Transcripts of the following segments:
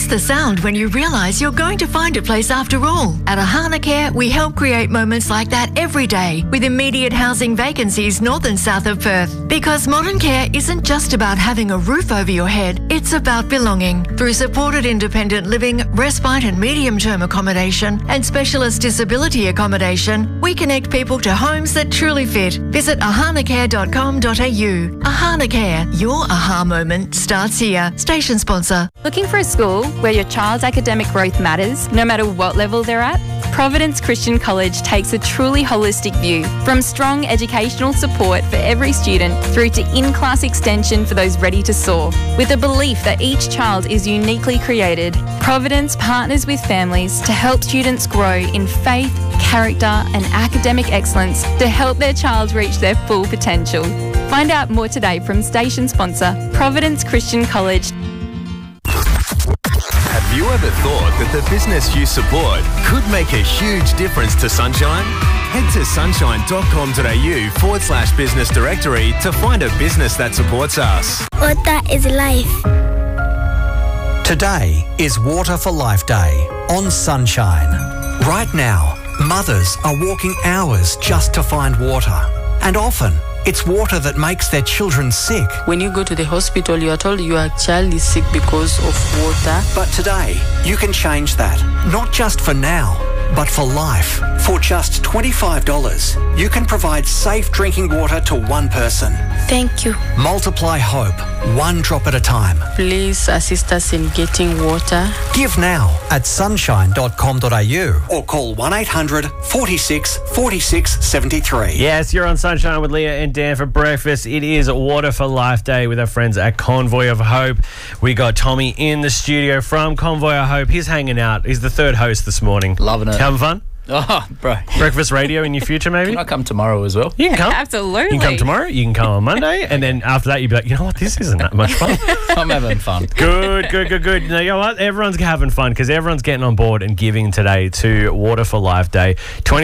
That's the sound when you realise you're going to find a place after all. At Ahana Care, we help create moments like that every day with immediate housing vacancies north and south of Perth. Because modern care isn't just about having a roof over your head, it's about belonging. Through supported independent living, respite and medium-term accommodation, and specialist disability accommodation, we connect people to homes that truly fit. Visit ahanacare.com.au. Ahana Care, your aha moment starts here. Station sponsor. Looking for a school where your child's academic growth matters, no matter what level they're at? Providence Christian College takes a truly holistic view, from strong educational support for every student through to in-class extension for those ready to soar. With a belief that each child is uniquely created, Providence partners with families to help students grow in faith, character and academic excellence to help their child reach their full potential. Find out more today from station sponsor Providence Christian College. Have you ever thought that the business you support could make a huge difference to Sunshine? Head to sunshine.com.au/business directory to find a business that supports us. Water is life. Today is Water for Life Day on Sunshine. Right now, mothers are walking hours just to find water. And often, it's water that makes their children sick. When you go to the hospital, you are told your child is sick because of water. But today, you can change that. Not just for now, but for life. For just $25, you can provide safe drinking water to one person. Thank you. Multiply hope, one drop at a time. Please assist us in getting water. Give now at sunshine.com.au or call 1800 46 46 73. Yes, you're on Sunshine with Leah and Dan for breakfast. It is Water for Life Day with our friends at Convoy of Hope. We got Tommy in the studio from Convoy of Hope. He's hanging out. He's the third host this morning. Loving it. Having fun? Oh, bro. Breakfast radio in your future, maybe? Can I come tomorrow as well? You can come. Absolutely. You can come tomorrow. You can come on Monday. And then after that, you'd be like, you know what? This isn't that much fun. I'm having fun. Good. Now, you know what? Everyone's having fun because everyone's getting on board and giving today to Water for Life Day.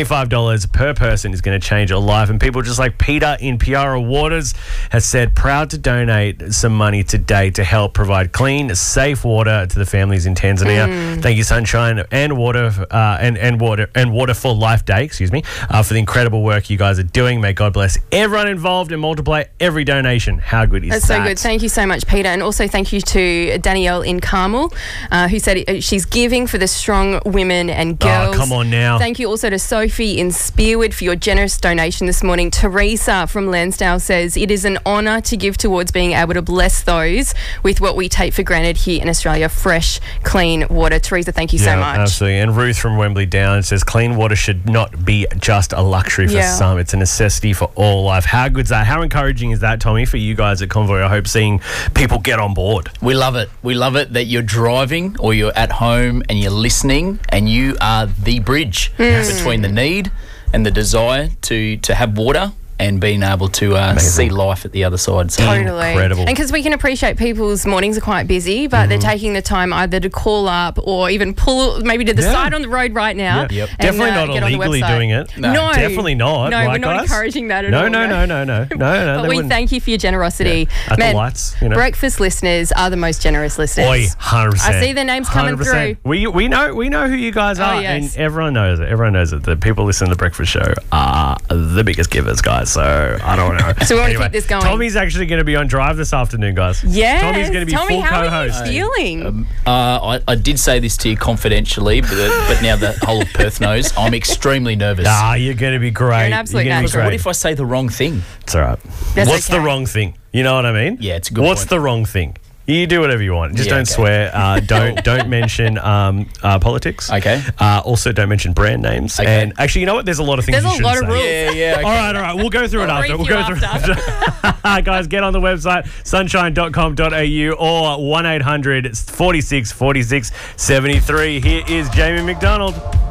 $25 per person is going to change a life. And people just like Peter in Piara Waters has said, proud to donate some money today to help provide clean, safe water to the families in Tanzania. Thank you, Sunshine and Water and Water for Life Day, for the incredible work you guys are doing. May God bless everyone involved and multiply every donation. How good is that? That's so good. Thank you so much, Peter. And also thank you to Danielle in Carmel, who said she's giving for the strong women and girls. Oh, come on now. Thank you also to Sophie in Spearwood for your generous donation this morning. Teresa from Lansdale says, it is an honour to give towards being able to bless those with what we take for granted here in Australia, fresh, clean water. Teresa, thank you so much. Absolutely. And Ruth from Wembley Down says, clean water should not be just a luxury for some. It's a necessity for all life. How good's that? How encouraging is that, Tommy, for you guys at Convoy? I hope seeing people get on board. We love it. We love it that you're driving or you're at home and you're listening and you are the bridge between the need and the desire to have water and being able to see life at the other side. So totally. Incredible. And because we can appreciate people's mornings are quite busy, but they're taking the time either to call up or even pull maybe to the side on the road right now. Yep. And, Definitely not get illegally doing it. No. Definitely not. No, right, we're not guys? encouraging that at all. No. But we thank you for your generosity. At Man, the lights, breakfast listeners are the most generous listeners. Oi, 100%. I see their names coming 100%. through. We know who you guys are, yes. and everyone knows it. Everyone knows it. The people listening to the breakfast show are the biggest givers, guys. So I don't know. So we want to keep this going. Tommy's actually going to be on drive this afternoon, guys. Yes. Tommy's going to be full how co-host. are you feeling? I did say this to you confidentially, but now the whole of Perth knows. I'm extremely nervous. You're going to be great. You're an absolute great. What if I say the wrong thing? It's all right. What's the wrong thing? You know what I mean? Yeah, it's a good What's point. the wrong thing? You do whatever you want. Just don't okay. swear. Don't mention politics. Okay. Also, don't mention brand names. Okay. And actually, you know what? There's a lot of things. There's you a lot shouldn't of say. rules. Yeah. Okay. All right. We'll go through it after. We'll go through it after. Guys, get on the website sunshine.com.au or 1800 46 46 73. Here is Jamie McDonald.